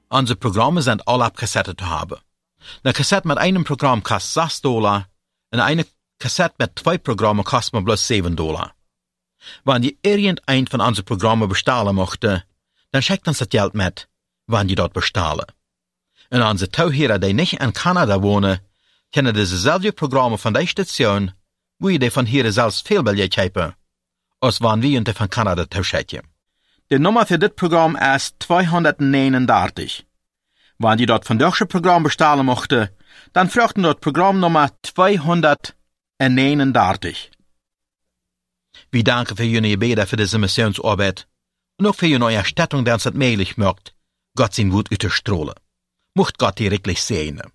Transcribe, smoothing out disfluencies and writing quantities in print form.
Unsere Programme sind alle auf Kassette zu haben. Eine Kassette mit einem Programm kostet $6 und eine Kassette mit 2 Programmen kostet mir bloß $7. Wenn ihr irgendein von unseren Programmen bestellen möchte, dann schickt uns das Geld mit, wenn ihr dort bestellen. Und unsere Zuhörer, die nicht in Kanada wohnen, können dieselbe Programme von der Station, wo ihr die von hier selbst viel Billett haben, als wenn wir die von Kanada zuschicken. Die Nummer für das Programm ist 239. Wenn ihr dort von deutschen Programm bestellen möchte, dann fragt ihr dort Programmnummer 239. Wir danken für Ihre Gebete für diese Missionsarbeit und auch für Ihre neue Erstattung, die uns das möglich macht, Gott sein Wort auszustrahlen. Mocht Gott die wirklich segnen.